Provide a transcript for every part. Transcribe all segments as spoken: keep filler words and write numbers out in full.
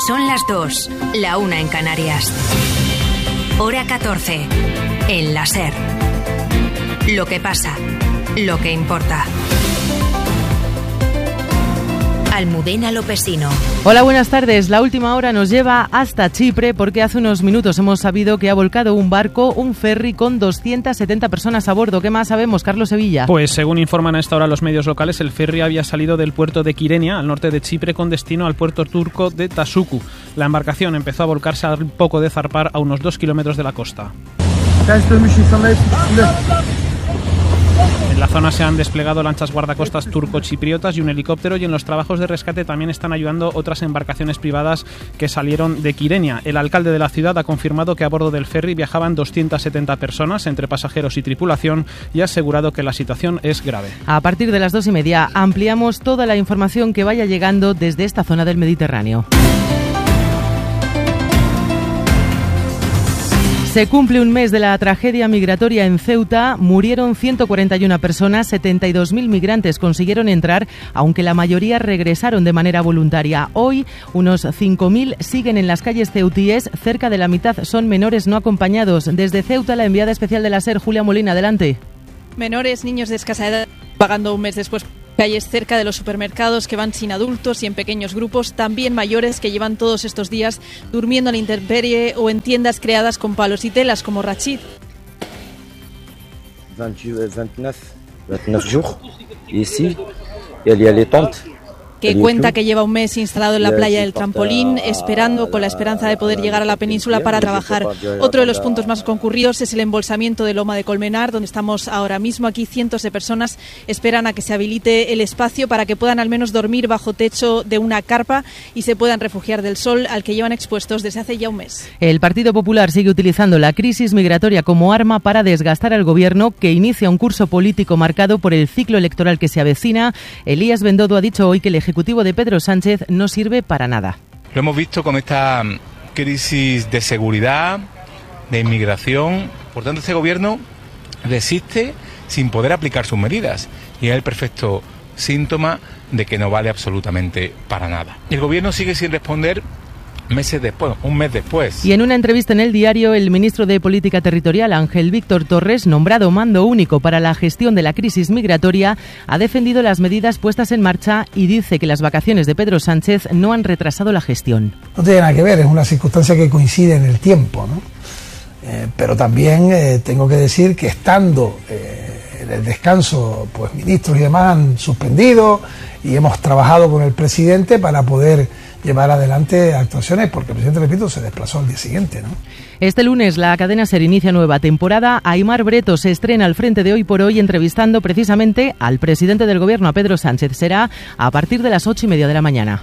Son las dos, la una en Canarias. Hora catorce, en la SER. Lo que pasa, lo que importa. Almudena Lopesino. Hola, buenas tardes. La última hora nos lleva hasta Chipre porque hace unos minutos hemos sabido que ha volcado un barco, un ferry con doscientas setenta personas a bordo. ¿Qué más sabemos, Carlos Sevilla? Pues según informan a esta hora los medios locales, el ferry había salido del puerto de Kyrenia, al norte de Chipre, con destino al puerto turco de Tasuku. La embarcación empezó a volcarse al poco de zarpar a unos dos kilómetros de la costa. En la zona se han desplegado lanchas guardacostas turco-chipriotas y un helicóptero, y en los trabajos de rescate también están ayudando otras embarcaciones privadas que salieron de Kyrenia. El alcalde de la ciudad ha confirmado que a bordo del ferry viajaban doscientas setenta personas entre pasajeros y tripulación y ha asegurado que la situación es grave. A partir de las dos y media ampliamos toda la información que vaya llegando desde esta zona del Mediterráneo. Se cumple un mes de la tragedia migratoria en Ceuta. Murieron ciento cuarenta y una personas, setenta y dos mil migrantes consiguieron entrar, aunque la mayoría regresaron de manera voluntaria. Hoy, unos cinco mil siguen en las calles ceutíes, cerca de la mitad son menores no acompañados. Desde Ceuta, la enviada especial de la SER, Julia Molina, adelante. Menores, niños de escasa edad, pagando un mes después. Calles cerca de los supermercados que van sin adultos y en pequeños grupos, también mayores que llevan todos estos días durmiendo a la intemperie o en tiendas creadas con palos y telas como Rachid. veintinueve, veintinueve jours, ici, il y a les tentes. Que cuenta que lleva un mes instalado en la playa del Trampolín, esperando con la esperanza de poder llegar a la península para trabajar. Otro de los puntos más concurridos es el embolsamiento de Loma de Colmenar, donde estamos ahora mismo. Aquí cientos de personas esperan a que se habilite el espacio para que puedan al menos dormir bajo techo de una carpa y se puedan refugiar del sol al que llevan expuestos desde hace ya un mes. El Partido Popular sigue utilizando la crisis migratoria como arma para desgastar al gobierno, que inicia un curso político marcado por el ciclo electoral que se avecina. Elías Bendodo ha dicho hoy que el Ejecutivo de Pedro Sánchez no sirve para nada. Lo hemos visto con esta crisis de seguridad, de inmigración. Por tanto, este gobierno resiste sin poder aplicar sus medidas y es el perfecto síntoma de que no vale absolutamente para nada. El gobierno sigue sin responder meses después, un mes después. Y en una entrevista en El Diario, el ministro de Política Territorial, Ángel Víctor Torres, nombrado mando único para la gestión de la crisis migratoria, ha defendido las medidas puestas en marcha y dice que las vacaciones de Pedro Sánchez no han retrasado la gestión. No tiene nada que ver, es una circunstancia que coincide en el tiempo, ¿no? Eh, pero también eh, tengo que decir que estando eh, en el descanso, pues ministros y demás han suspendido y hemos trabajado con el presidente para poder llevar adelante actuaciones, porque el presidente, repito, se desplazó al día siguiente, ¿no? Este lunes la cadena SER inicia nueva temporada. Aimar Breto se estrena al frente de Hoy por Hoy, entrevistando precisamente al presidente del gobierno, a Pedro Sánchez. Será a partir de las ocho y media de la mañana.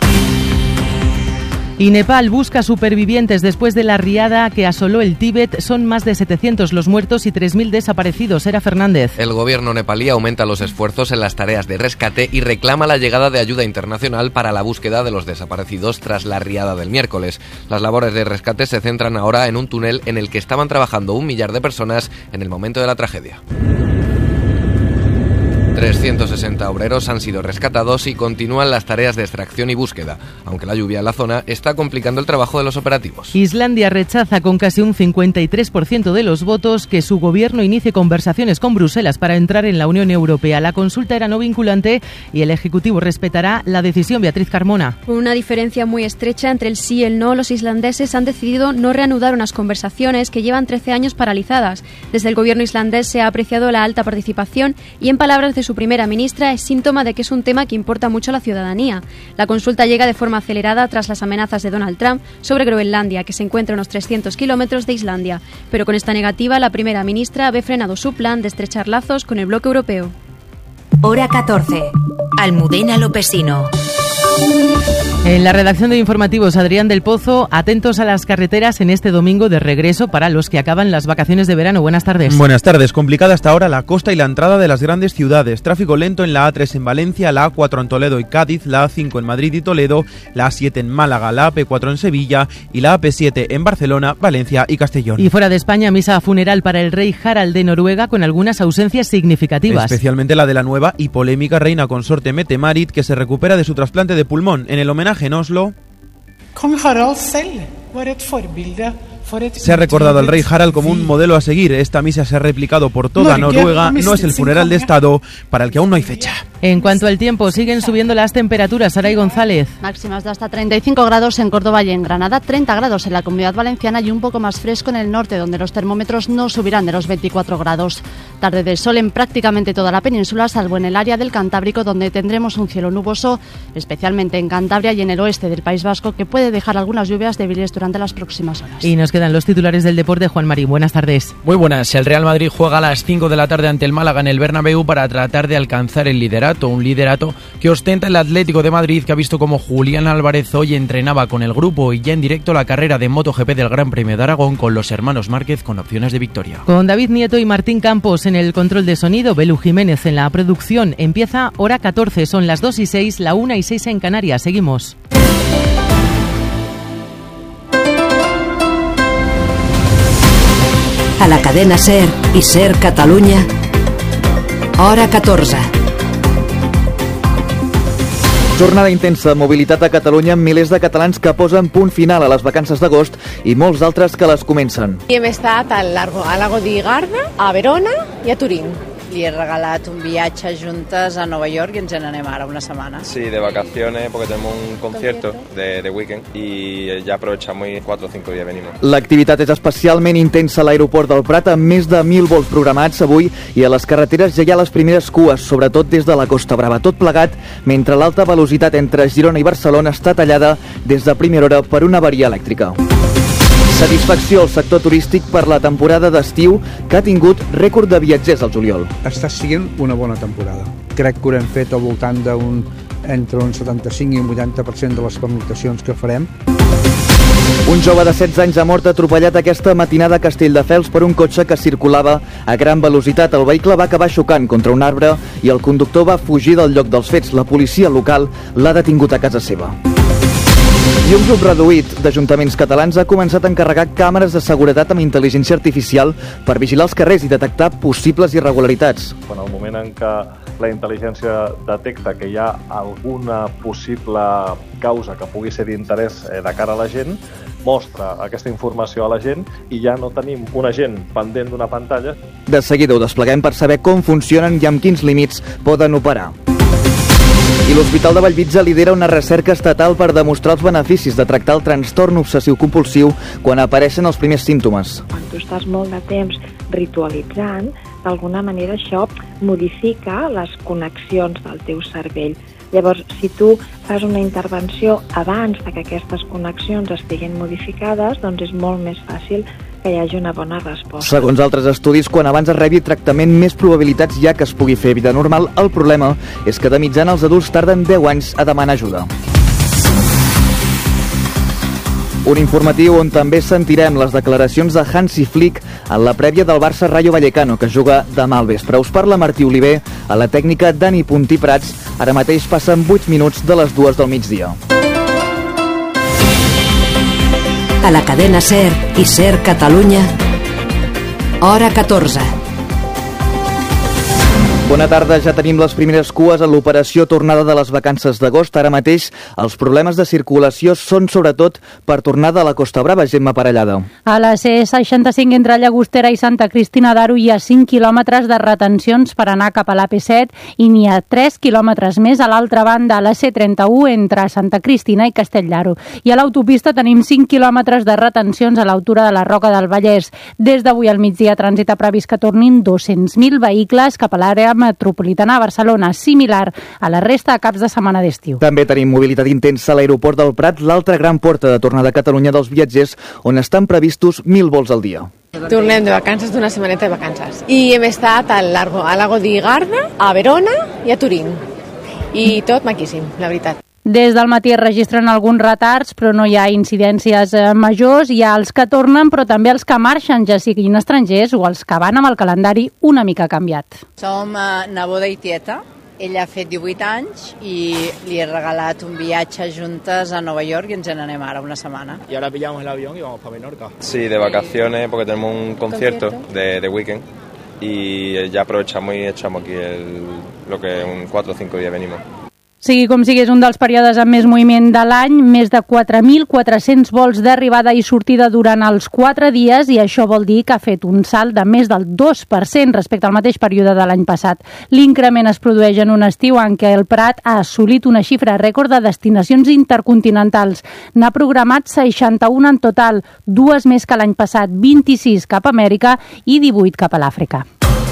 Y Nepal busca supervivientes después de la riada que asoló el Tíbet. Son más de setecientos los muertos y tres mil desaparecidos. Era Fernández. El gobierno nepalí aumenta los esfuerzos en las tareas de rescate y reclama la llegada de ayuda internacional para la búsqueda de los desaparecidos tras la riada del miércoles. Las labores de rescate se centran ahora en un túnel en el que estaban trabajando un millar de personas en el momento de la tragedia. trescientos sesenta obreros han sido rescatados y continúan las tareas de extracción y búsqueda, aunque la lluvia en la zona está complicando el trabajo de los operativos. Islandia rechaza con casi un cincuenta y tres por ciento de los votos que su gobierno inicie conversaciones con Bruselas para entrar en la Unión Europea. La consulta era no vinculante y el Ejecutivo respetará la decisión. Beatriz Carmona. Con una diferencia muy estrecha entre el sí y el no, los islandeses han decidido no reanudar unas conversaciones que llevan trece años paralizadas. Desde el gobierno islandés se ha apreciado la alta participación y, en palabras de su primera ministra, es síntoma de que es un tema que importa mucho a la ciudadanía. La consulta llega de forma acelerada tras las amenazas de Donald Trump sobre Groenlandia, que se encuentra a unos trescientos kilómetros de Islandia. Pero con esta negativa, la primera ministra ve frenado su plan de estrechar lazos con el bloque europeo. Hora catorce. Almudena Lopesino. En la redacción de Informativos, Adrián del Pozo, atentos a las carreteras en este domingo de regreso para los que acaban las vacaciones de verano. Buenas tardes. Buenas tardes. Complicada hasta ahora la costa y la entrada de las grandes ciudades. Tráfico lento en la A tres en Valencia, la A cuatro en Toledo y Cádiz, la A cinco en Madrid y Toledo, la A siete en Málaga, la A P cuatro en Sevilla y la A P siete en Barcelona, Valencia y Castellón. Y fuera de España, misa funeral para el rey Harald de Noruega con algunas ausencias significativas. Especialmente la de la nueva y polémica reina consorte Mette-Marit, que se recupera de su trasplante de pulmón. En el homenaje en Oslo... Kong Harald selv var et forbilde. Se ha recordado al rey Harald como un modelo a seguir. Esta misa se ha replicado por toda Noruega. No es el funeral de Estado para el que aún no hay fecha. En cuanto al tiempo, siguen subiendo las temperaturas. Saray González. Máximas de hasta treinta y cinco grados en Córdoba y en Granada, treinta grados en la Comunidad Valenciana y un poco más fresco en el norte, donde los termómetros no subirán de los veinticuatro grados. Tarde de sol en prácticamente toda la península, salvo en el área del Cantábrico, donde tendremos un cielo nuboso, especialmente en Cantabria y en el oeste del País Vasco, que puede dejar algunas lluvias débiles durante las próximas horas. Y nos quedan los titulares del deporte. Juan Marín, buenas tardes. Muy buenas. El Real Madrid juega a las cinco de la tarde ante el Málaga en el Bernabéu para tratar de alcanzar el liderato, un liderato que ostenta el Atlético de Madrid, que ha visto como Julián Álvarez hoy entrenaba con el grupo y ya en directo la carrera de MotoGP del Gran Premio de Aragón con los hermanos Márquez con opciones de victoria. Con David Nieto y Martín Campos en el control de sonido, Belu Jiménez en la producción. Empieza hora catorce, son las dos y seis, la una y seis en Canarias. Seguimos. A la cadena SER i SER Catalunya, hora catorze. Jornada intensa, mobilitat a Catalunya amb milers de catalans que posen punt final a les vacances d'agost i molts altres que les comencen. I hem estat al Largo, a Lago di Garda, a Verona i a Turín. Li he regalat un viatge juntes a Nova York i ens n'anem ara una setmana. Sí, de vacaciones, porque tenemos un concierto de, de weekend y ya aprovechamos y cuatro o cinco días venimos. L'activitat és especialment intensa a l'aeroport del Prat, amb més de mil vols programats avui i a les carreteres ja hi ha les primeres cues, sobretot des de la Costa Brava. Tot plegat, mentre l'alta velocitat entre Girona i Barcelona està tallada des de primera hora per una avaria elèctrica. Satisfacció al sector turístic per la temporada d'estiu, que ha tingut rècord de viatgers al juliol. Està sent una bona temporada. Crec que ho hem fet al voltant d'un entre un setanta-cinc i un vuitanta per cent de les pernoctacions que farem. Un jove de setze anys ha mort atropellat aquesta matinada a Castelldefels per un cotxe que circulava a gran velocitat. El vehicle va acabar xocant contra un arbre i el conductor va fugir del lloc dels fets. La policia local l'ha detingut a casa seva. I un grup reduït d'ajuntaments catalans ha començat a encarregar càmeres de seguretat amb intel·ligència artificial per vigilar els carrers i detectar possibles irregularitats. En el moment en què la intel·ligència detecta que hi ha alguna possible causa que pugui ser d'interès de cara a la gent, mostra aquesta informació a la gent i ja no tenim un agent pendent d'una pantalla. De seguida ho despleguem per saber com funcionen i amb quins límits poden operar. I l'Hospital de Bellvitge lidera una recerca estatal per demostrar els beneficis de tractar el trastorn obsessiu-compulsiu quan apareixen els primers símptomes. Quan tu estàs molt de temps ritualitzant, d'alguna manera això modifica les connexions del teu cervell. Llavors, si tu fas una intervenció abans de que aquestes connexions estiguin modificades, doncs és molt més fàcil que hi hagi una bona resposta. Segons altres estudis, quan abans es rebi tractament, més probabilitats hi ha que es pugui fer vida normal. El problema és que de mitjana els adults tarden deu anys a demanar ajuda. Un informatiu on també sentirem les declaracions de Hansi Flick en la prèvia del Barça Rayo Vallecano, que juga demà al vespre. Us parla Martí Oliver, a la tècnica Dani Puntí Prats. Ara mateix passen vuit minuts de les dues del migdia. A la cadena SER i SER Catalunya, hora catorze. Bona tarda, ja tenim les primeres cues a l'operació tornada de les vacances d'agost. Ara mateix els problemes de circulació són sobretot per tornar de la Costa Brava. Gemma Parellada. A la C seixanta-cinc entre Llagostera i Santa Cristina d'Aro hi ha cinc quilòmetres de retencions per anar cap a l'A P set i n'hi ha tres quilòmetres més a l'altra banda, a la C trenta-u entre Santa Cristina i Castell d'Aro. I a l'autopista tenim cinc quilòmetres de retencions a l'altura de la Roca del Vallès. Des d'avui al migdia trànsit ha previst que tornin dos-cents mil vehicles cap a l'àrea metropolitana a Barcelona, similar a la resta de caps de setmana d'estiu. També tenim mobilitat intensa a l'aeroport del Prat, l'altra gran porta de tornada a Catalunya dels viatgers, on estan previstos mil vols al dia. Tornem de vacances d'una setmaneta de vacances. I hem estat al Largo, a Lago di Garda, a Verona i a Turín. I tot maquíssim, la veritat. Des del matí es registren alguns retards, però no hi ha incidències majors. Hi ha els que tornen, però també els que marxen, ja siguin estrangers o els que van amb el calendari una mica canviat. Som uh, neboda i tieta. Ella ha fet divuit anys i li he regalat un viatge juntes a Nova York y ens n'anem ara una semana. Y ahora pillamos el avión y vamos para Menorca. Sí, de vacaciones, porque tenemos un concierto, ¿Concierto? De, de weekend y ya aprovechamos y echamos aquí el, lo que un cuatro o cinco días venimos. Sigui com sigui, és un dels períodes amb més moviment de l'any, més de quatre mil quatre-cents vols d'arribada i sortida durant els quatre dies, i això vol dir que ha fet un salt de més del dos per cent respecte al mateix període de l'any passat. L'increment es produeix en un estiu en què el Prat ha assolit una xifra rècord de destinacions intercontinentals. N'ha programat seixanta-una en total, dues més que l'any passat, vint-i-sis cap a Amèrica i divuit cap a l'Àfrica.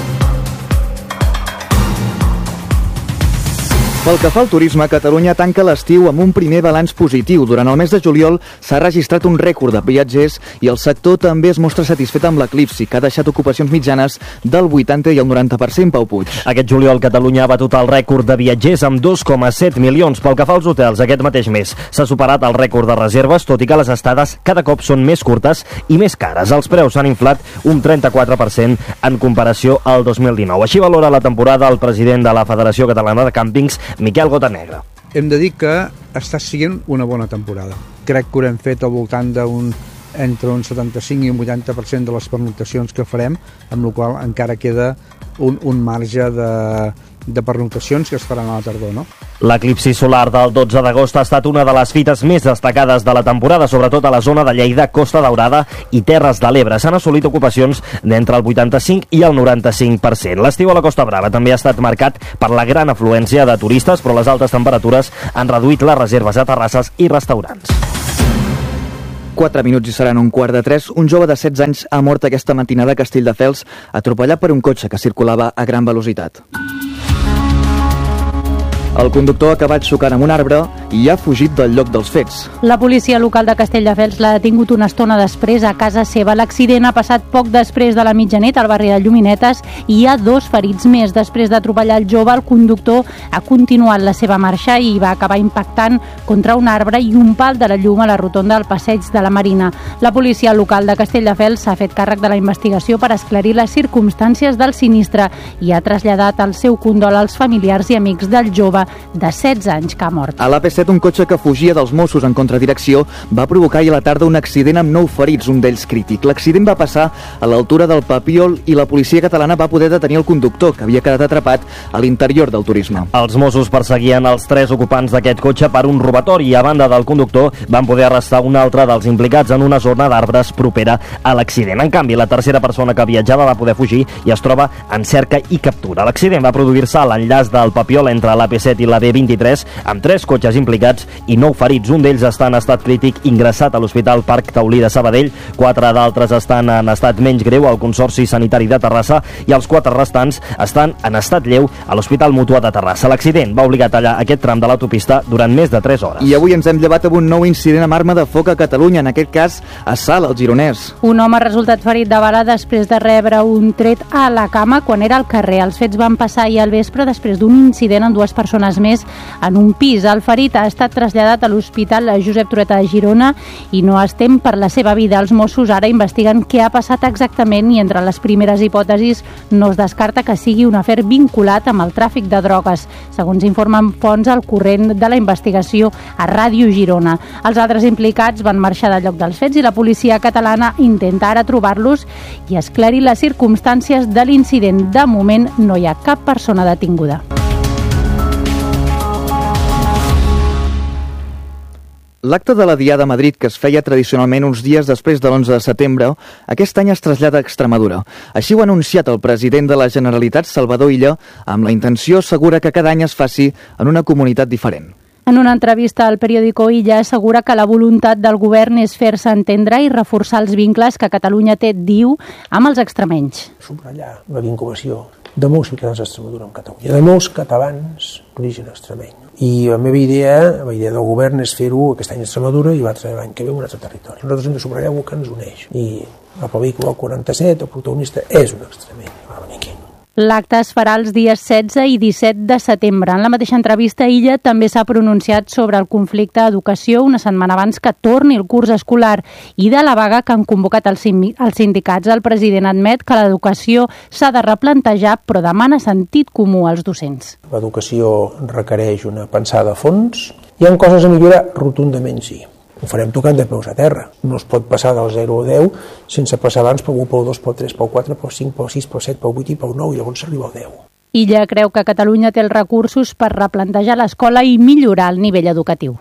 Pel que fa al turisme, Catalunya tanca l'estiu amb un primer balanç positiu. Durant el mes de juliol s'ha registrat un rècord de viatgers i el sector també es mostra satisfet amb l'eclipsi, que ha deixat ocupacions mitjanes del vuitanta i el noranta per cent, Pau Puig. Aquest juliol Catalunya ha batut el rècord de viatgers amb dos coma set milions. Pel que fa als hotels, aquest mateix mes s'ha superat el rècord de reserves, tot i que les estades cada cop són més curtes i més cares. Els preus s'han inflat un trenta-quatre per cent en comparació al dos mil dinou. Així valora la temporada el president de la Federació Catalana de Càmpings, Miquel Gotanegra. Hem de dir que està sent una bona temporada. Crec que haurem fet al voltant d'un entre un setanta-cinc i un vuitanta per cent de les pernoctacions que farem, amb la qual encara queda un, un marge de, de pernoctacions que es faran a la tardor, no? L'eclipsi solar del dotze d'agost ha estat una de les fites més destacades de la temporada, sobretot a la zona de Lleida, Costa Daurada i Terres de l'Ebre. S'han assolit ocupacions d'entre el vuitanta-cinc i el noranta-cinc per cent. L'estiu a la Costa Brava també ha estat marcat per la gran afluència de turistes, però les altes temperatures han reduït les reserves a terrasses i restaurants. Quatre minuts i seran un quart de tres. Un jove de setze anys ha mort aquesta matinada a Castelldefels, atropellat per un cotxe que circulava a gran velocitat. El conductor ha acabat xocant amb un arbre i ha fugit del lloc dels fets. La policia local de Castelldefels l'ha detingut una estona després a casa seva. L'accident ha passat poc després de la mitjanit al barri de Lluminetes i hi ha dos ferits més. Després d'atropellar el jove, el conductor ha continuat la seva marxa i va acabar impactant contra un arbre i un pal de la llum a la rotonda del passeig de la Marina. La policia local de Castelldefels s'ha fet càrrec de la investigació per esclarir les circumstàncies del sinistre i ha traslladat el seu condol als familiars i amics del jove de setze anys que ha mort. A l'A P set, un cotxe que fugia dels Mossos en contradirecció va provocar ahir a la tarda un accident amb nou ferits, un d'ells crític. L'accident va passar a l'altura del Papiol i la policia catalana va poder detenir el conductor, que havia quedat atrapat a l'interior del turisme. Els Mossos perseguien els tres ocupants d'aquest cotxe per un robatori i, a banda del conductor, van poder arrestar un altre dels implicats en una zona d'arbres propera a l'accident. En canvi, la tercera persona que viatjava va poder fugir i es troba en cerca i captura. L'accident va produir-se a l'enllaç del Papiol entre l'A P set i la B vint-i-tres, amb tres cotxes implicats i nou ferits. Un d'ells està en estat crític, ingressat a l'Hospital Parc Taulí de Sabadell, quatre d'altres estan en estat menys greu al Consorci Sanitari de Terrassa i els quatre restants estan en estat lleu a l'Hospital Mútua de Terrassa. L'accident va obligar a tallar aquest tram de l'autopista durant més de tres hores. I avui ens hem llevat amb un nou incident amb arma de foc a Catalunya, en aquest cas a Salt, al Gironès. Un home ha resultat ferit de bala després de rebre un tret a la cama quan era al carrer. Els fets van passar ahir al vespre després d'un incident amb dues persones més en un pis. El ferit ha estat traslladat a l'Hospital Josep Trueta de Girona i no es tem per la seva vida. Els Mossos ara investiguen què ha passat exactament i entre les primeres hipòtesis no es descarta que sigui un afer vinculat amb el tràfic de drogues, segons informen fonts al corrent de la investigació a Ràdio Girona. Els altres implicats van marxar del lloc dels fets i la policia catalana intenta ara trobar-los i esclarir les circumstàncies de l'incident. De moment no hi ha cap persona detinguda. L'acte de la Diada a Madrid, que es feia tradicionalment uns dies després de l'onze de setembre, aquest any es trasllada a Extremadura. Així ho ha anunciat el president de la Generalitat, Salvador Illa, amb la intenció segura que cada any es faci en una comunitat diferent. En una entrevista al periòdico Illa assegura que la voluntat del govern és fer-se entendre i reforçar els vincles que Catalunya té, diu, amb els extremenys. Subratllar la vinculació de molts ciutadans d'Extremadura amb Catalunya, de molts catalans d'origen extremeny. I la meva idea, la idea del govern és fer-ho aquest any a Extremadura i l'altre any que ve en un altre territori. Nosaltres hem de subratllar el que ens uneix. I la pel·lícula quaranta-set, el protagonista és un extremeny, l'amiquí. L'acte es farà els dies setze i disset de setembre. En la mateixa entrevista, Illa també s'ha pronunciat sobre el conflicte a educació una setmana abans que torni el curs escolar i de la vaga que han convocat els sindicats. El president admet que l'educació s'ha de replantejar, però demana sentit comú als docents. L'educació requereix una pensada a fons. Hi ha coses a millorar? Rotundament sí. Ho farem tocant de peus a terra. No es pot passar del zero al deu sense passar abans pel u, pel dos, pel tres, pel quatre, pel cinc, pel sis, pel set, pel vuit i pel nou, i llavors s'arriba al deu. Illa creu que Catalunya té els recursos per replantejar l'escola i millorar el nivell educatiu.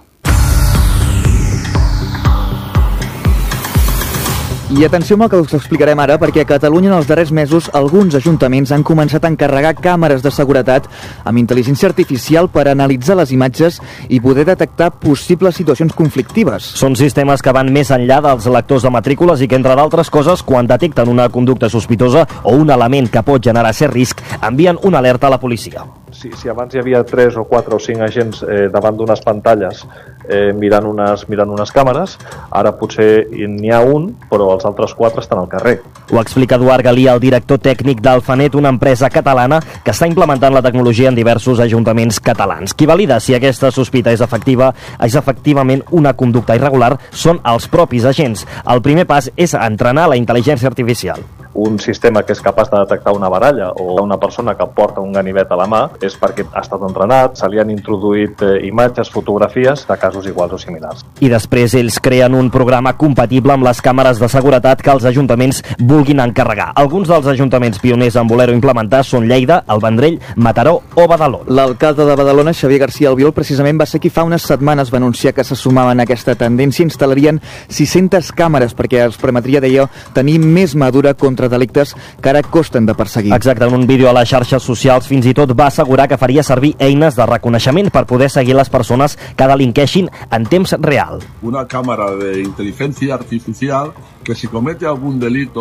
I atenció amb el que us explicarem ara, perquè a Catalunya en els darrers mesos alguns ajuntaments han començat a encarregar càmeres de seguretat amb intel·ligència artificial per analitzar les imatges i poder detectar possibles situacions conflictives. Són sistemes que van més enllà dels lectors de matrícules i que, entre d'altres coses, quan detecten una conducta sospitosa o un element que pot generar cert risc, envien una alerta a la policia. Si, si abans hi havia tres o quatre o cinc agents eh, davant d'unes pantalles eh, mirant, unes, mirant unes càmeres, ara potser n'hi ha un, però els altres quatre estan al carrer. Ho explica Eduard Galí, el director tècnic d'Alfanet, una empresa catalana que està implementant la tecnologia en diversos ajuntaments catalans. Qui valida si aquesta sospita és efectiva, és efectivament una conducta irregular, són els propis agents. El primer pas és entrenar la intel·ligència artificial. Un sistema que és capaç de detectar una baralla o una persona que porta un ganivet a la mà és perquè ha estat entrenat, se li han introduït eh, imatges, fotografies de casos iguals o similars. I després ells creen un programa compatible amb les càmeres de seguretat que els ajuntaments vulguin encarregar. Alguns dels ajuntaments pioners en voler-ho implementar són Lleida, el Vendrell, Mataró o Badalona. L'alcalde de Badalona, Xavier García Albiol, precisament va ser qui fa unes setmanes va anunciar que se sumaven a aquesta tendència, instal·larien sis-centes càmeres perquè els permetria, deia, tenir més madura contra delictes que ara costen de perseguir. Exacte, en un vídeo a les xarxes socials fins i tot va assegurar que faria servir eines de reconeixement per poder seguir les persones que delinqueixin en temps real. Una cámara de inteligencia artificial que si comete algún delito